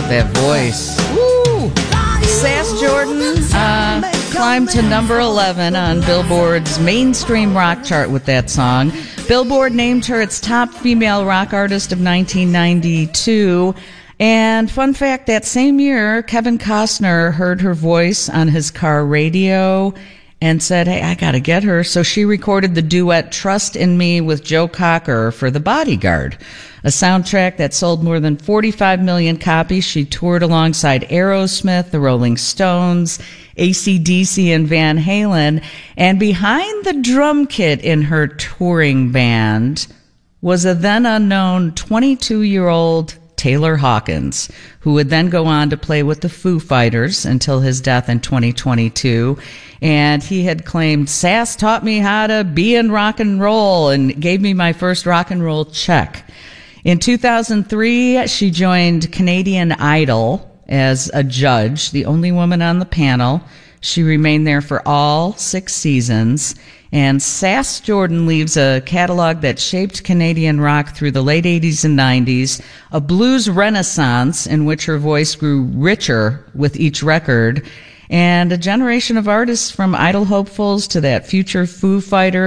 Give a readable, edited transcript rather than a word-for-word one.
love that voice. Woo! Sass Jordan climbed to number 11 on Billboard's mainstream rock chart with that song. Billboard named her its top female rock artist of 1992. And fun fact, that same year, Kevin Costner heard her voice on his car radio and said, hey, I gotta get her. So she recorded the duet Trust in Me with Joe Cocker for The Bodyguard, a soundtrack that sold more than 45 million copies. She toured alongside Aerosmith, the Rolling Stones, AC/DC, and Van Halen. And behind the drum kit in her touring band was a then unknown 22-year-old Taylor Hawkins, who would then go on to play with the Foo Fighters until his death in 2022. And he had claimed, Sass taught me how to be in rock and roll and gave me my first rock and roll check. In 2003, she joined Canadian Idol as a judge, the only woman on the panel. She remained there for all 6 seasons. And Sass Jordan leaves a catalog that shaped Canadian rock through the late 80s and 90s, a blues renaissance in which her voice grew richer with each record, and a generation of artists from Idol hopefuls to that future Foo Fighter